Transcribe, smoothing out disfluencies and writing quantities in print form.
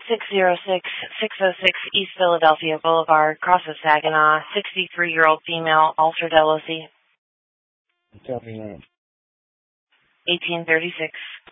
606 East Philadelphia Boulevard, Cross of Saginaw, 63-year-old female, altered LOC. Tell me that. 1836.